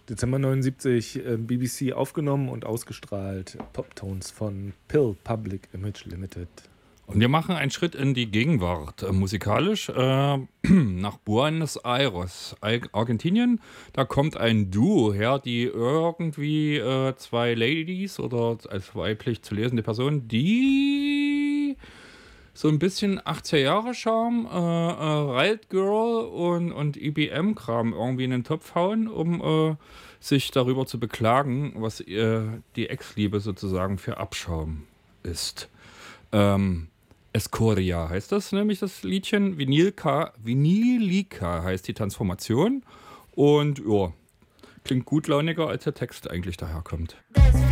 Dezember 79, BBC aufgenommen und ausgestrahlt. Poptones von Pill Public Image Limited. Und wir machen einen Schritt in die Gegenwart musikalisch nach Buenos Aires, Argentinien. Da kommt ein Duo her, die irgendwie zwei Ladies oder als weiblich zu lesende Person, die so ein bisschen 80er-Jahre-Charme, Riot Girl und EBM-Kram irgendwie in den Topf hauen, um sich darüber zu beklagen, was die Ex-Liebe sozusagen für Abschaum ist. Escoria heißt das nämlich, das Liedchen. Vinilica heißt die Transformation. Und ja, klingt gutlauniger, als der Text eigentlich daherkommt.